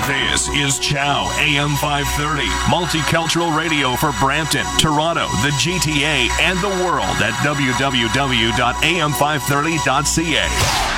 This is Chow AM 530, multicultural radio for Brampton, Toronto, the GTA, and the world at www.am530.ca.